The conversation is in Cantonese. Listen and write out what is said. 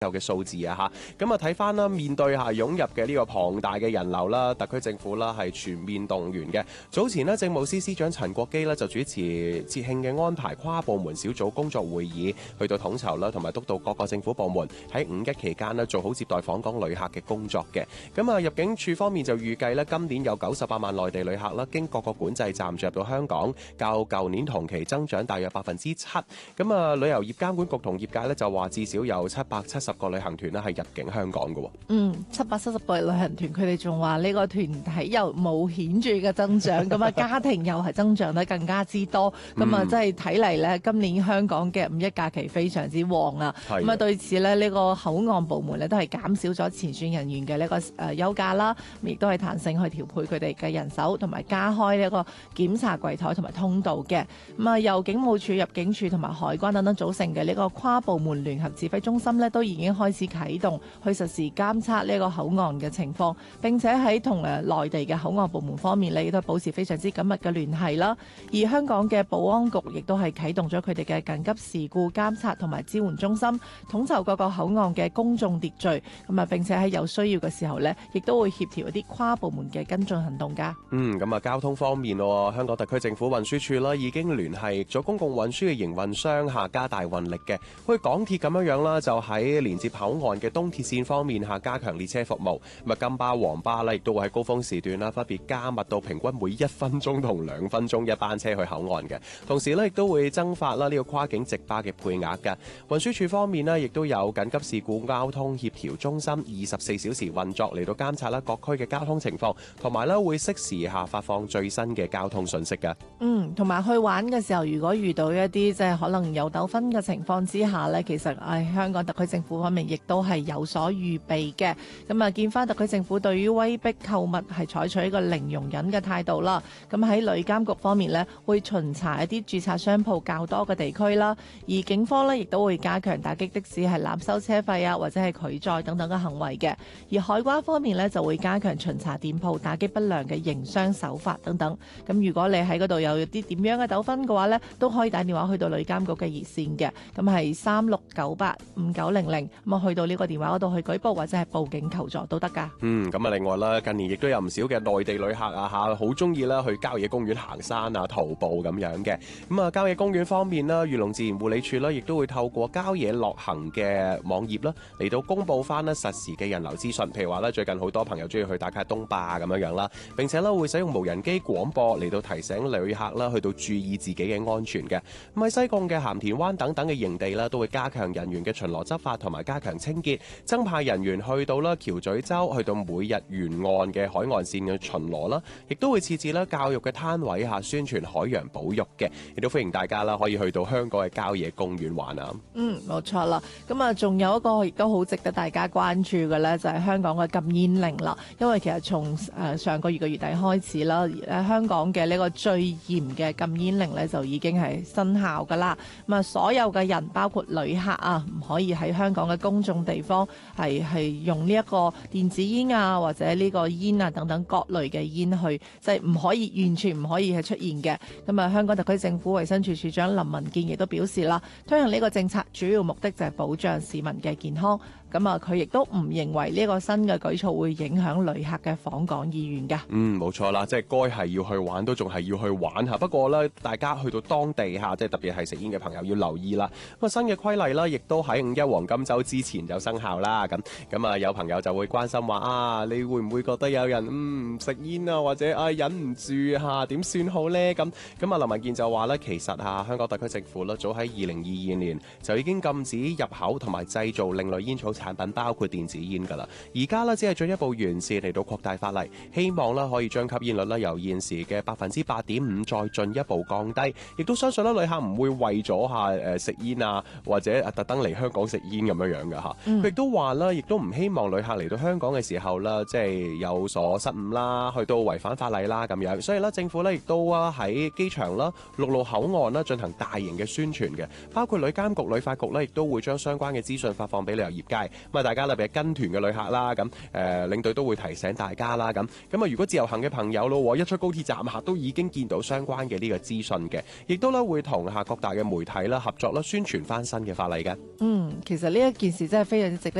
有嘅數字啊嚇，咁啊睇翻啦，面對下湧入嘅呢個龐大嘅人流啦，特區政府啦係全面動員嘅。早前呢，政務司司長陳國基呢就主持節慶嘅安排跨部門小組工作會議，去到統籌啦，同埋督導各個政府部門喺五一期間呢做好接待訪港旅客嘅工作嘅。咁啊入境處方面就預計呢，今年有98萬內地旅客啦，經各個管制站進入到香港，較舊年同期增長大約7%。咁啊旅遊業監管局同業界呢就話至少有770個旅行團咧係入境香港嘅。 770個旅行團，佢哋仲話呢個團體又冇顯著嘅增長，咁啊家庭又係增長得更加之多，咁啊真係睇嚟咧，今年香港嘅五一假期非常之旺啊！咁啊對此咧，呢個口岸部門咧都係減少咗前線人員嘅呢個休假啦，亦都係彈性去調配佢哋嘅人手，同埋加開呢個檢查櫃台同埋通道嘅。咁啊由警務處、入境處同埋海關等等組成嘅呢個跨部門聯合指揮中心咧，都已經開始啟動去實時監測呢個口岸嘅情況，並且喺同內地嘅口岸部門方面咧，亦都保持非常之緊密嘅聯繫啦。而香港嘅保安局亦都係啟動咗佢哋嘅緊急事故監察同埋支援中心，統籌各個口岸嘅公眾秩序，咁啊並且喺有需要嘅時候咧，亦都會協調一啲跨部門嘅跟進行動㗎。 咁啊交通方面喎，香港特區政府運輸署啦已經聯繫咗公共運輸嘅營運商下加大運力嘅，好似港鐵咁樣啦，就喺連接口岸嘅東鐵線方面下加強列車服務，咁啊金巴、黃巴咧亦都會喺高峰時段啦分別加密到平均每1分鐘同2分鐘一班車去口岸嘅，同時咧亦都會增發啦呢個跨境直巴嘅配額嘅。運輸署方面呢，亦都有緊急事故交通協調中心24小時運作嚟到監察啦各區嘅交通情況，同埋咧會適時下發放最新嘅交通信息嘅。 同埋去玩嘅時候，如果遇到一啲即係可能有糾紛嘅情況之下呢，其實香港特區政府方面亦都係有所預備嘅。咁啊，見翻特區政府對於威逼購物係採取一個零容忍嘅態度啦。咁喺旅監局方面呢，會巡查一啲註冊商鋪較多嘅地區啦。而警方呢，亦都會加強打擊的士係濫收車費啊，或者係拒載等等嘅行為嘅。而海關方面呢，就會加強巡查店鋪，打擊不良嘅營商手法等等。咁如果你喺嗰度有啲點樣嘅糾紛嘅話呢，都可以打電話去到旅監局嘅熱線嘅，咁係36985900，咁啊去到呢個電話嗰度去舉報或者係報警求助都得㗎。 咁啊另外啦，近年亦都有唔少嘅內地旅客啊嚇，好中意啦去郊野公園行山啊、徒步咁樣嘅。咁啊郊野公園方面啦，漁農自然護理署啦，亦都會透過郊野樂行嘅網頁啦，嚟到公佈翻呢實時嘅人流資訊。譬如話咧，最近好多朋友中意去打卡東壩咁樣啦，並且咧會使用無人機廣播嚟到提醒旅客啦，去到注意自己嘅安全嘅。咁喺西貢嘅鹹田灣等等嘅營地啦，都會加強人員嘅巡邏執法同埋加強清潔，增派人員去到啦橋咀洲，去到每日沿岸嘅海岸線嘅巡邏啦，亦都會設置啦教育嘅攤位下宣傳海洋保育嘅，亦都歡迎大家啦可以去到香港嘅郊野公園玩啊。 冇錯啦。咁啊，仲有一個亦都好值得大家關注嘅咧，就係香港嘅禁煙令啦。因為其實從上個月嘅月底開始啦，香港嘅呢個最嚴嘅禁煙令咧就已經係生效㗎啦。咁啊，所有嘅人包括旅客啊，唔可以喺香港嘅公眾地方係用呢一個電子煙啊，或者呢個煙啊等等各類嘅煙去，即係唔可以完全唔可以係出現嘅。咁啊，香港特區政府衛生署署長林文健亦都表示啦，推行呢個政策主要目的就係保障市民嘅健康。咁啊，佢亦都唔認為呢個新嘅舉措會影響旅客嘅訪港意願㗎。 冇錯啦，即係該係要去玩都仲係要去玩嚇。不過咧，大家去到當地嚇，即係特別係食煙嘅朋友要留意啦。咁啊，新嘅規例啦，亦都喺五一黃金週之前就生效啦。咁啊，有朋友就會關心話啊，你會唔會覺得有人食煙啊，或者忍唔住嚇點算好呢？咁啊，林文健就話咧，其實香港特區政府咧，早喺2022年就已經禁止入口同埋製造另類煙草產品，包括電子煙㗎啦。而家咧只係進一步完善嚟到擴大法例，希望咧可以將吸煙率咧由現時嘅8.5%再進一步降低。亦都相信咧旅客唔會為咗食煙啊，或者特登嚟香港食煙咁樣嘅嚇。佢亦都話啦，亦都唔希望旅客嚟到香港嘅時候啦，即係有所失誤啦，去到違反法例啦咁樣。所以咧，政府咧亦都喺機場啦、陸路口岸啦進行大型嘅宣傳嘅，包括旅監局、旅發局咧亦都會將相關嘅資訊發放俾旅遊業界。咁啊，大家特別係跟團嘅旅客啦，咁領隊都會提醒大家啦，咁啊，如果自由行嘅朋友咯，一出高鐵站下都已經見到相關嘅呢個資訊嘅，亦都咧會同各大嘅媒體啦合作啦宣傳翻新嘅法例嘅。 其實呢一一件事真係非常之值得